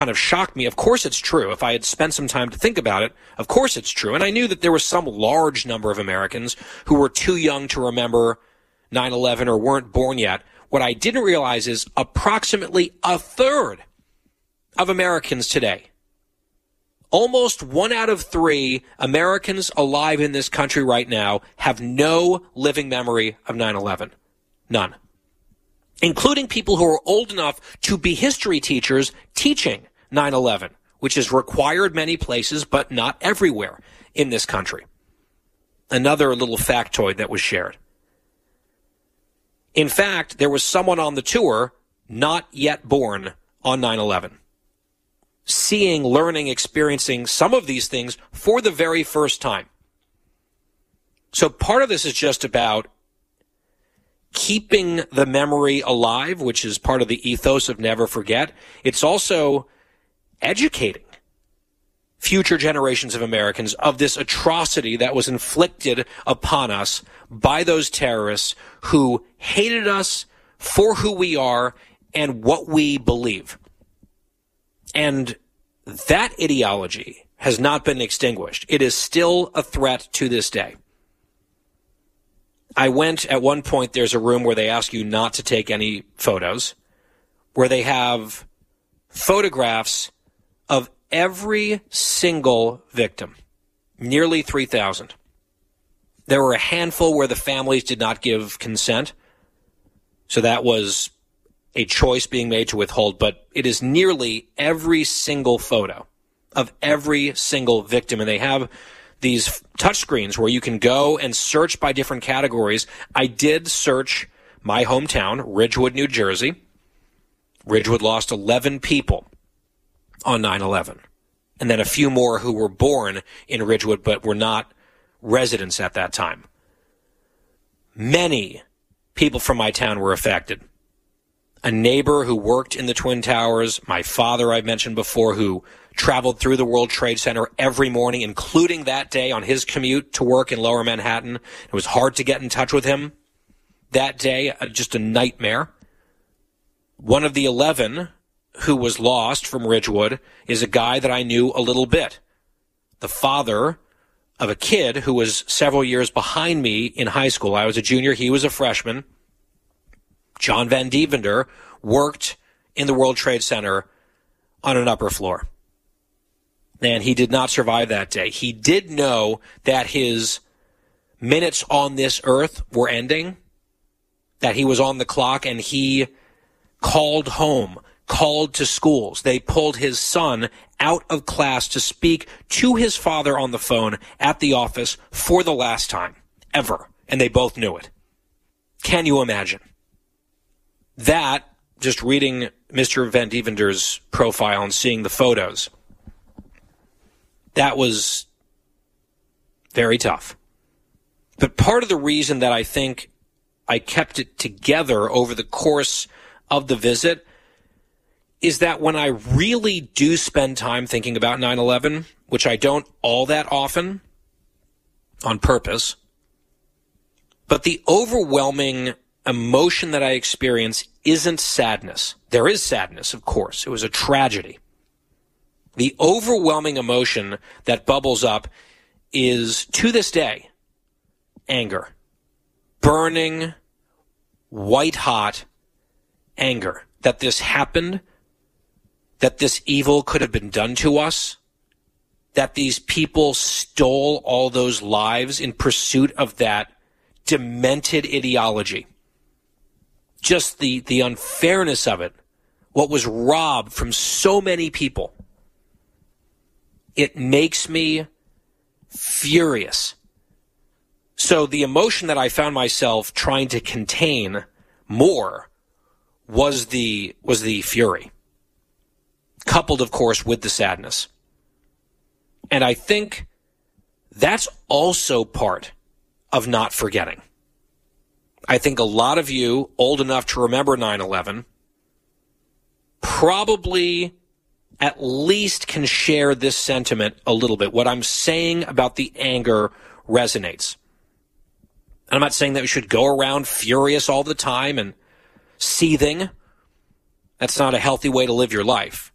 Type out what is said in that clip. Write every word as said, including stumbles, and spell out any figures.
kind of shocked me. Of course it's true. If I had spent some time to think about it, of course it's true. And I knew that there was some large number of Americans who were too young to remember nine eleven or weren't born yet. What I didn't realize is approximately a third of Americans today, almost one out of three Americans alive in this country right now, have no living memory of nine eleven. None. Including people who are old enough to be history teachers teaching nine eleven, which is required many places, but not everywhere in this country. Another little factoid that was shared. In fact, there was someone on the tour not yet born on nine eleven. Seeing, learning, experiencing some of these things for the very first time. So part of this is just about keeping the memory alive, which is part of the ethos of Never Forget. It's also educating future generations of Americans of this atrocity that was inflicted upon us by those terrorists who hated us for who we are and what we believe. And that ideology has not been extinguished. It is still a threat to this day. I went, at one point, there's a room where they ask you not to take any photos, where they have photographs of every single victim, nearly three thousand. There were a handful where the families did not give consent, so that was a choice being made to withhold, but it is nearly every single photo of every single victim, and they have these touchscreens where you can go and search by different categories. I did search my hometown, Ridgewood, New Jersey. Ridgewood lost eleven people on nine eleven, and then a few more who were born in Ridgewood but were not residents at that time. Many people from my town were affected. A neighbor who worked in the Twin Towers, my father I mentioned before, who traveled through the World Trade Center every morning, including that day on his commute to work in Lower Manhattan. It was hard to get in touch with him that day, just a nightmare. One of the eleven who was lost from Ridgewood is a guy that I knew a little bit. The father of a kid who was several years behind me in high school. I was a junior, he was a freshman. John Van Dievender worked in the World Trade Center on an upper floor. And he did not survive that day. He did know that his minutes on this earth were ending, that he was on the clock, and he called home, called to schools. They pulled his son out of class to speak to his father on the phone at the office for the last time ever. And they both knew it. Can you imagine? That, just reading Mister Van Dievender's profile and seeing the photos, that was very tough. But part of the reason that I think I kept it together over the course of the visit is that when I really do spend time thinking about nine eleven, which I don't all that often on purpose, but the overwhelming emotion that I experience isn't sadness. There is sadness, of course. It was a tragedy. The overwhelming emotion that bubbles up is, to this day, anger. Burning, white-hot anger that this happened, that this evil could have been done to us, that these people stole all those lives in pursuit of that demented ideology. Just the, the unfairness of it, what was robbed from so many people. It makes me furious. So the emotion that I found myself trying to contain more was the was the fury, coupled, of course, with the sadness. And I think that's also part of not forgetting. I think a lot of you, old enough to remember nine eleven, probably at least can share this sentiment a little bit. What I'm saying about the anger resonates. I'm not saying that we should go around furious all the time and seething. That's not a healthy way to live your life.